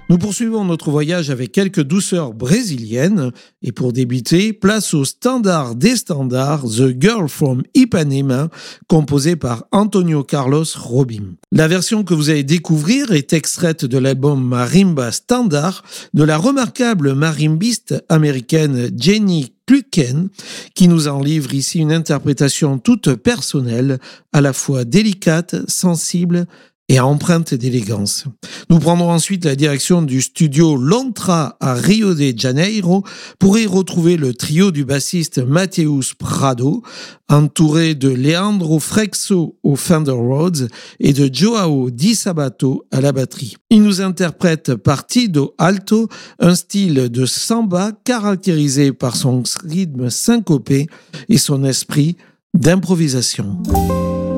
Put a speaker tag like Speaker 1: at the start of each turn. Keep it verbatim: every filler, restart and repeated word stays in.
Speaker 1: Nous poursuivons notre voyage avec quelques douceurs brésiliennes et pour débuter, place au standard des standards The Girl from Ipanema, composé par Antonio Carlos Jobim. La version que vous allez découvrir est extraite de l'album Marimba Standard de la remarquable marimbiste américaine Jenny Clucken, qui nous en livre ici une interprétation toute personnelle, à la fois délicate, sensible et empreinte d'élégance. Nous prendrons ensuite la direction du studio Lontra à Rio de Janeiro pour y retrouver le trio du bassiste Mateus Prado, entouré de Leandro Frexo au Fender Rhodes et de Joao Di Sabato à la batterie. Il nous interprète Partido Alto, un style de samba caractérisé par son rythme syncopé et son esprit d'improvisation.